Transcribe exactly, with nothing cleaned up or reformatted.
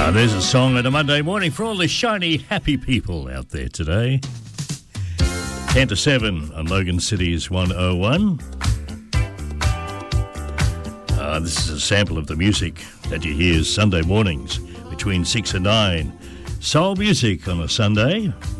Uh, there's a song on a Monday morning for all the shiny, happy people out there today. ten to seven on Logan City's one oh one. Uh, this is a sample of the music that you hear Sunday mornings between six and nine. Soul music on a Sunday